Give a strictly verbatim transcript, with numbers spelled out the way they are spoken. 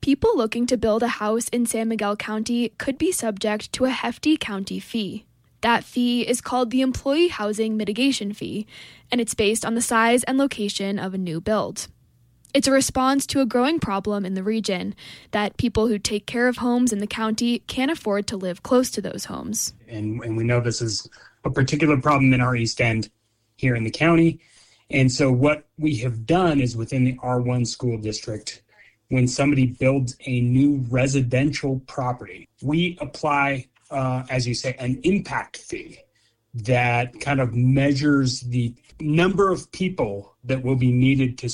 People looking to build a house in San Miguel County could be subject to a hefty county fee. That fee is called the Employee Housing Mitigation Fee, and it's based on the size and location of a new build. It's a response to a growing problem in the region that people who take care of homes in the county can't afford to live close to those homes. And, and we know this is a particular problem in our East End here in the county. And so what we have done is within the R one school district, when somebody builds a new residential property, we apply, uh, as you say, an impact fee that kind of measures the number of people that will be needed to